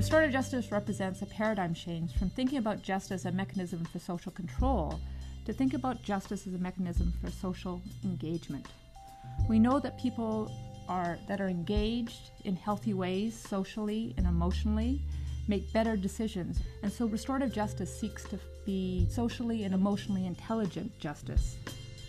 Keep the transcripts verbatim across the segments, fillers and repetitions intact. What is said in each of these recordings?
Restorative justice represents a paradigm change from thinking about justice as a mechanism for social control to think about justice as a mechanism for social engagement. We know that people are that are engaged in healthy ways socially and emotionally make better decisions, and so restorative justice seeks to be socially and emotionally intelligent justice.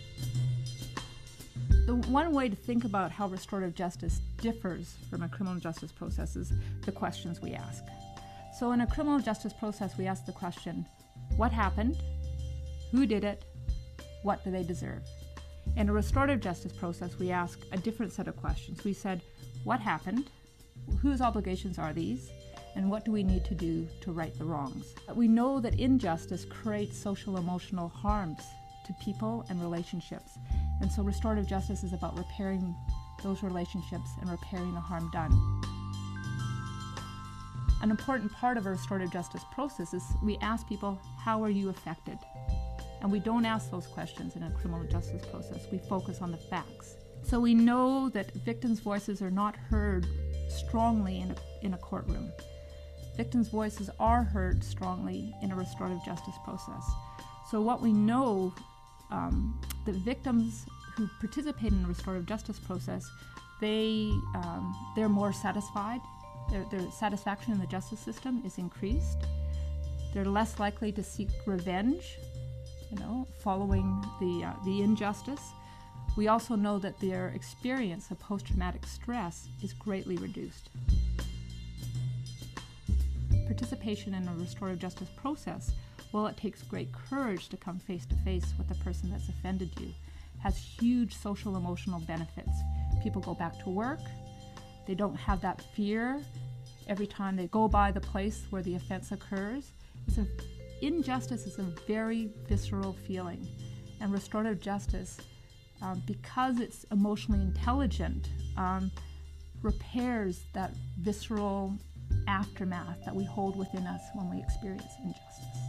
The one way to think about how restorative justice differs from a criminal justice process is the questions we ask. So in a criminal justice process, we ask the question, what happened? Who did it? What do they deserve? In a restorative justice process, we ask a different set of questions. We said, what happened? Whose obligations are these? And what do we need to do to right the wrongs? We know that injustice creates social emotional harms to people and relationships. And so restorative justice is about repairing those relationships and repairing the harm done. An important part of a restorative justice process is we ask people, how are you affected? And we don't ask those questions in a criminal justice process. We focus on the facts. So we know that victims' voices are not heard strongly in a, in a courtroom. Victims' voices are heard strongly in a restorative justice process. So what we know, um, the victims who participate in a restorative justice process, they, um, they're more satisfied. Their, their satisfaction in the justice system is increased. They're less likely to seek revenge, you know, following the, uh, the injustice. We also know that their experience of post-traumatic stress is greatly reduced. Participation in a restorative justice process, while it takes great courage to come face to face with the person that's offended you, has huge social emotional benefits. People go back to work. They don't have that fear every time they go by the place where the offense occurs. It's a, injustice is a very visceral feeling, and restorative justice, um, because it's emotionally intelligent, um, repairs that visceral aftermath that we hold within us when we experience injustice.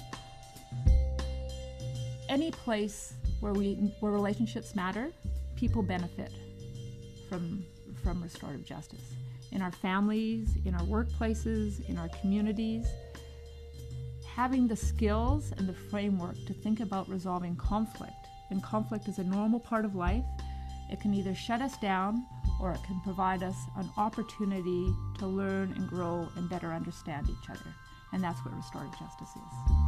Any place where we where relationships matter, people benefit from from restorative justice. In our families, in our workplaces, in our communities, having the skills and the framework to think about resolving conflict, and conflict is a normal part of life. It can either shut us down or it can provide us an opportunity to learn and grow and better understand each other. And that's what restorative justice is.